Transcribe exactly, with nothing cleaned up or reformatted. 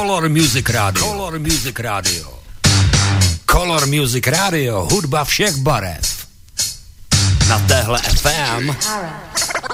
Color Music Radio. Color Music Radio. Color Music Radio. Hudba všech barev. Na téhle ef em